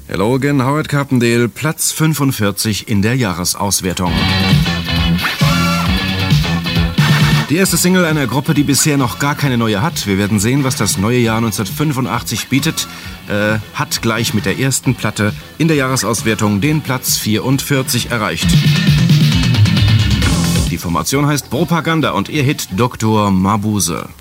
Hello again, Howard Carpendale, Platz 45 in der Jahresauswertung. Die erste Single einer Gruppe, die bisher noch gar keine neue hat. Wir werden sehen, was das neue Jahr 1985 bietet. Hat gleich mit der ersten Platte in der Jahresauswertung den Platz 44 erreicht. Die Formation heißt Propaganda und ihr Hit Dr. Mabuse.